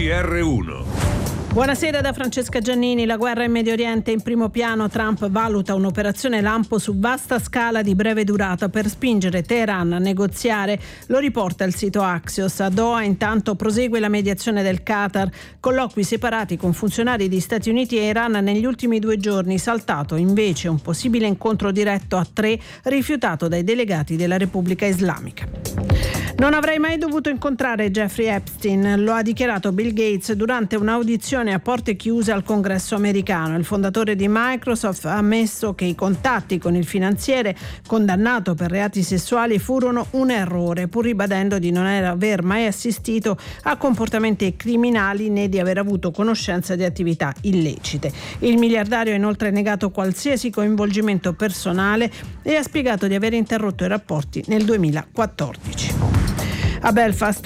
GR1. Buonasera da Francesca Giannini. La guerra in Medio Oriente in primo piano. Trump valuta un'operazione lampo su vasta scala di breve durata per spingere Teheran a negoziare. Lo riporta il sito Axios. A Doha intanto prosegue la mediazione del Qatar. Colloqui separati con funzionari di Stati Uniti e Iran negli ultimi 2 giorni. Saltato invece un possibile incontro diretto a 3 rifiutato dai delegati della Repubblica Islamica. Non avrei mai dovuto incontrare Jeffrey Epstein, lo ha dichiarato Bill Gates durante un'audizione a porte chiuse al Congresso americano. Il fondatore di Microsoft ha ammesso che i contatti con il finanziere condannato per reati sessuali furono un errore, pur ribadendo di non aver mai assistito a comportamenti criminali né di aver avuto conoscenza di attività illecite. Il miliardario ha inoltre negato qualsiasi coinvolgimento personale e ha spiegato di aver interrotto i rapporti nel 2014. A Belfast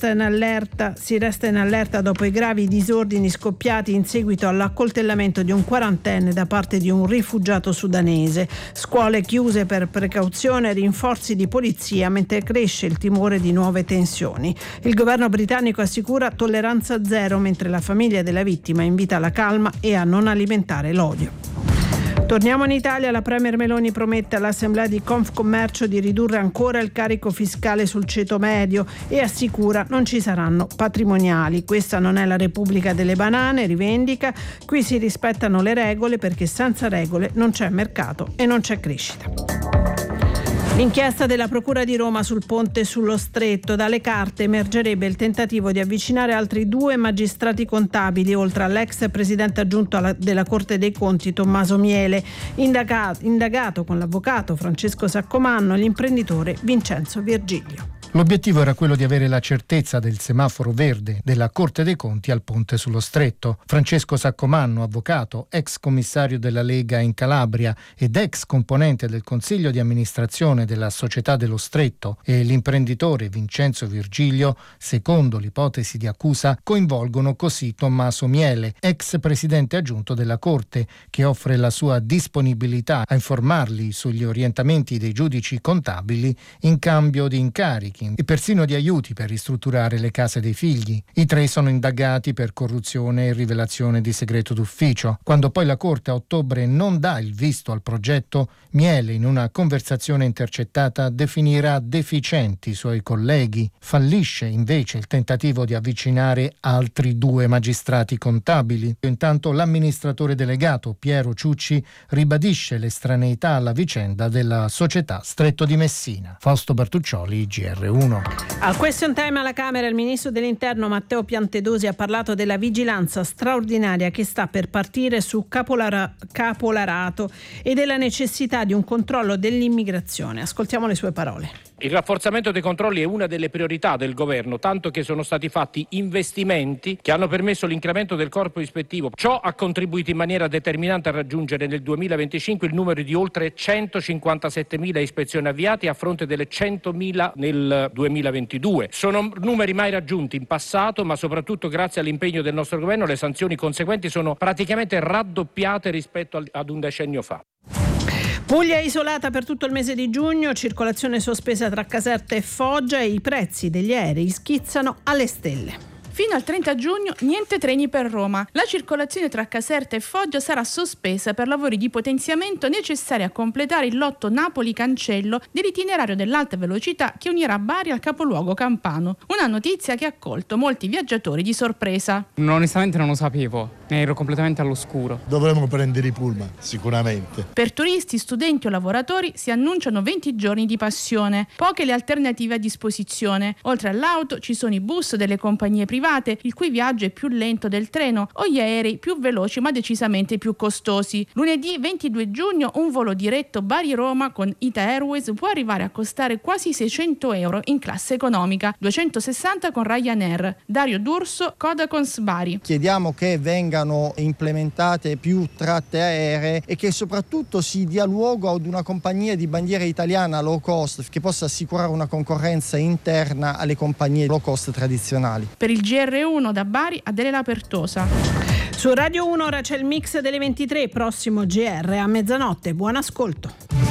si resta in allerta dopo i gravi disordini scoppiati in seguito all'accoltellamento di un quarantenne da parte di un rifugiato sudanese. Scuole chiuse per precauzione, rinforzi di polizia, mentre cresce il timore di nuove tensioni. Il governo britannico assicura tolleranza zero, mentre la famiglia della vittima invita alla calma e a non alimentare l'odio. Torniamo in Italia. La Premier Meloni promette all'Assemblea di Confcommercio di ridurre ancora il carico fiscale sul ceto medio e assicura non ci saranno patrimoniali. Questa non è la Repubblica delle banane, rivendica. Qui si rispettano le regole perché senza regole non c'è mercato e non c'è crescita. L'inchiesta della Procura di Roma sul ponte sullo Stretto. Dalle carte emergerebbe il tentativo di avvicinare altri 2 magistrati contabili, oltre all'ex presidente aggiunto della Corte dei Conti Tommaso Miele, indagato con l'avvocato Francesco Saccomanno e l'imprenditore Vincenzo Virgilio. L'obiettivo era quello di avere la certezza del semaforo verde della Corte dei Conti al ponte sullo Stretto. Francesco Saccomanno, avvocato, ex commissario della Lega in Calabria ed ex componente del Consiglio di amministrazione della Società dello Stretto, e l'imprenditore Vincenzo Virgilio, secondo l'ipotesi di accusa, coinvolgono così Tommaso Miele, ex presidente aggiunto della Corte, che offre la sua disponibilità a informarli sugli orientamenti dei giudici contabili in cambio di incarichi e persino di aiuti per ristrutturare le case dei figli. I 3 sono indagati per corruzione e rivelazione di segreto d'ufficio. Quando poi la Corte a ottobre non dà il visto al progetto, Miele, in una conversazione intercettata, definirà deficienti i suoi colleghi. Fallisce invece il tentativo di avvicinare altri 2 magistrati contabili. Intanto l'amministratore delegato Piero Ciucci ribadisce l'estraneità alla vicenda della società Stretto di Messina. Fausto Bertuccioli, GR1. Al question time alla Camera il ministro dell'Interno Matteo Piantedosi ha parlato della vigilanza straordinaria che sta per partire su Capolarato e della necessità di un controllo dell'immigrazione. Ascoltiamo le sue parole. Il rafforzamento dei controlli è una delle priorità del governo, tanto che sono stati fatti investimenti che hanno permesso l'incremento del corpo ispettivo. Ciò ha contribuito in maniera determinante a raggiungere nel 2025 il numero di oltre 157.000 ispezioni avviate a fronte delle 100.000 nel 2022. Sono numeri mai raggiunti in passato, ma soprattutto grazie all'impegno del nostro governo le sanzioni conseguenti sono praticamente raddoppiate rispetto ad un decennio fa. Puglia isolata per tutto il mese di giugno, circolazione sospesa tra Caserta e Foggia e i prezzi degli aerei schizzano alle stelle. Fino al 30 giugno niente treni per Roma. La circolazione tra Caserta e Foggia sarà sospesa per lavori di potenziamento necessari a completare il lotto Napoli-Cancello dell'itinerario dell'alta velocità che unirà Bari al capoluogo campano. Una notizia che ha colto molti viaggiatori di sorpresa. Onestamente non lo sapevo, ne ero completamente all'oscuro. Dovremmo prendere i pullman, sicuramente. Per turisti, studenti o lavoratori si annunciano 20 giorni di passione. Poche le alternative a disposizione. Oltre all'auto ci sono i bus delle compagnie private, il cui viaggio è più lento del treno, o gli aerei più veloci ma decisamente più costosi. Lunedì 22 giugno un volo diretto Bari-Roma con Ita Airways può arrivare a costare quasi 600 euro in classe economica, 260 con Ryanair. Dario D'Urso, Codacons Bari. Chiediamo che vengano implementate più tratte aeree e che soprattutto si dia luogo ad una compagnia di bandiera italiana low cost che possa assicurare una concorrenza interna alle compagnie low cost tradizionali. Per il GR1 da Bari, Adela Pertosa. Su Radio 1 ora c'è il mix delle 23, prossimo GR a mezzanotte. Buon ascolto.